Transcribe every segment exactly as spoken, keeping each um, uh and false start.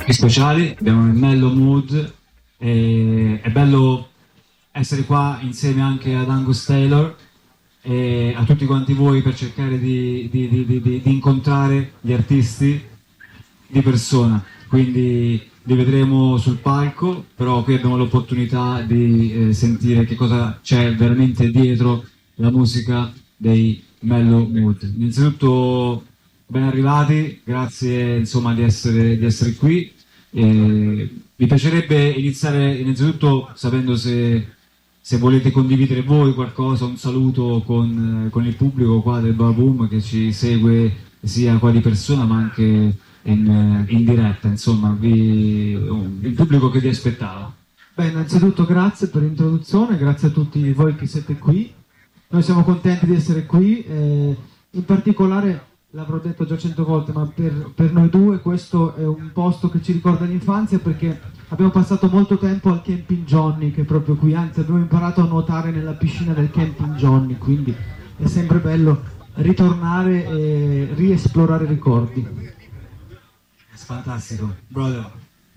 speciali, abbiamo il Mellow Mood, e è bello essere qua insieme anche ad Angus Taylor e a tutti quanti voi per cercare di, di, di, di, di incontrare gli artisti di persona, quindi li vedremo sul palco, però qui abbiamo l'opportunità di eh, sentire che cosa c'è veramente dietro la musica dei Mellow Mood. Innanzitutto ben arrivati, grazie insomma di essere, di essere qui. Eh, mi piacerebbe iniziare innanzitutto sapendo se, se volete condividere voi qualcosa, un saluto con, con il pubblico qua del Bababoom che ci segue sia qua di persona ma anche in, in diretta, insomma, vi, il pubblico che vi aspettava. Beh, innanzitutto grazie per l'introduzione, grazie a tutti voi che siete qui. Noi siamo contenti di essere qui, eh, in particolare l'avrò detto già cento volte, ma per, per noi due questo è un posto che ci ricorda l'infanzia perché abbiamo passato molto tempo al Camping Johnny, che è proprio qui, anzi abbiamo imparato a nuotare nella piscina del Camping Johnny, quindi è sempre bello ritornare e riesplorare i ricordi. Fantastico, brother.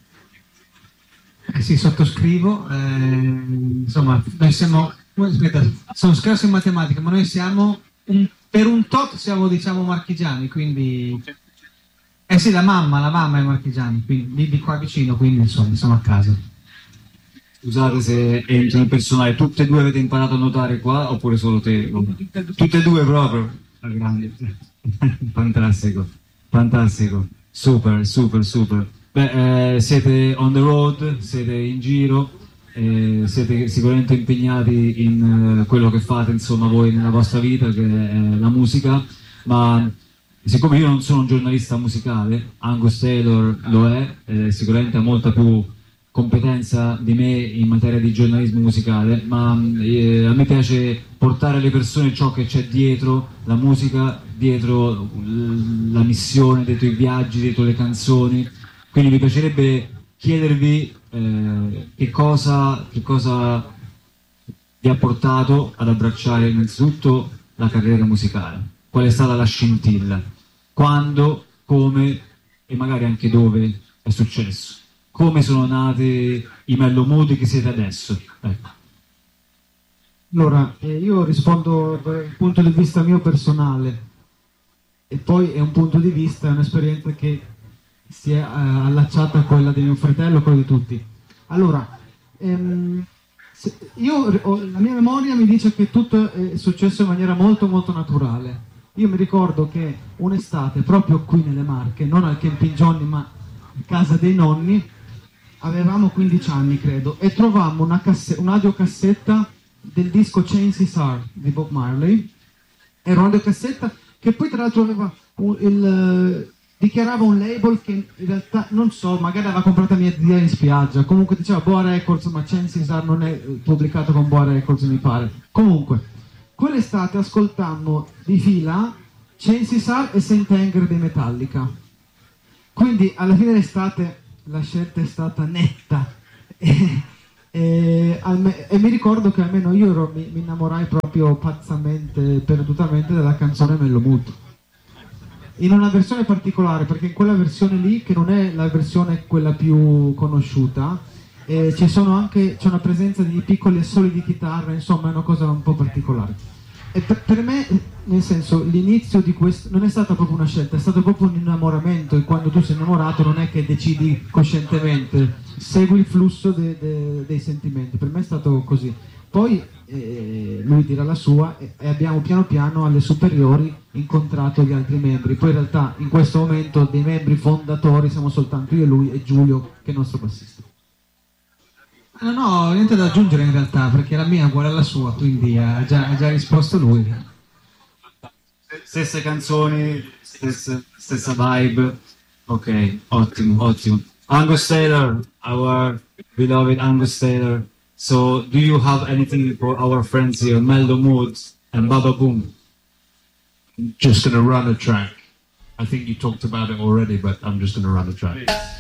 Eh sì, sottoscrivo, eh, insomma, noi siamo, aspetta, sono scarso in matematica, ma noi siamo, un, per un tot siamo diciamo marchigiani, quindi, eh sì, la mamma, la mamma è marchigiani, quindi di qua vicino, quindi insomma, siamo a casa. Scusate se entro nel personale, tutte e due avete imparato a nuotare qua oppure solo te? Tutte e due proprio? Grande. Fantastico, fantastico. Super, super, super. Beh, eh, siete on the road, siete in giro, eh, siete sicuramente impegnati in eh, quello che fate, insomma, voi nella vostra vita, che è la musica, ma siccome io non sono un giornalista musicale, Angus Taylor lo è, eh, sicuramente ha molta più competenza di me in materia di giornalismo musicale, ma eh, a me piace portare alle persone ciò che c'è dietro la musica, dietro la missione, dietro i viaggi, dietro le canzoni, quindi mi piacerebbe chiedervi eh, che cosa, che cosa vi ha portato ad abbracciare innanzitutto la carriera musicale, qual è stata la scintilla, quando, come e magari anche dove è successo. Come sono nati i Mellow Mood che siete adesso? Ecco. Allora, eh, io rispondo dal punto di vista mio personale e poi è un punto di vista, è un'esperienza che si è eh, allacciata a quella di mio fratello, a quella di tutti. Allora, ehm, se, io ho, la mia memoria mi dice che tutto è successo in maniera molto molto naturale. Io mi ricordo che un'estate, proprio qui nelle Marche, non al Camping Johnny ma a casa dei nonni, avevamo quindici anni credo e trovammo una un'audiocassetta del disco Chances Are di Bob Marley. Era un'audiocassetta che poi tra l'altro aveva un, il, dichiarava un label che in realtà non so, magari aveva comprata mia zia in spiaggia, comunque diceva Boa Records, ma Chances Are non è pubblicato con Boa Records mi pare. Comunque quell'estate ascoltammo di fila Chances Are e Saint Anger dei Metallica, quindi alla fine dell'estate la scelta è stata netta e, e, e mi ricordo che almeno io ero, mi, mi innamorai proprio pazzamente, perdutamente della canzone Mellow Mood in una versione particolare, perché in quella versione lì, che non è la versione quella più conosciuta, eh, ci sono anche, c'è una presenza di piccoli assoli di chitarra, insomma è una cosa un po' particolare. E per, per me, nel senso, l'inizio di questo non è stata proprio una scelta, è stato proprio un innamoramento, e quando tu sei innamorato non è che decidi coscientemente, segui il flusso de, de, dei sentimenti. Per me è stato così. Poi eh, lui dirà la sua e, e abbiamo piano piano alle superiori incontrato gli altri membri. Poi in realtà in questo momento dei membri fondatori siamo soltanto io e lui e Giulio, che è il nostro bassista. No, no, niente da aggiungere in realtà, perché la mia è uguale alla sua, quindi ha già, ha già risposto lui. Stesse canzoni, stessa, stessa vibe. Ok, ottimo, ottimo. Angus Taylor, our beloved Angus Taylor. So, do you have anything for our friends here, Mellow Mood and Bababoom? Just going to run a track. I think you talked about it already, but I'm just going to run a track.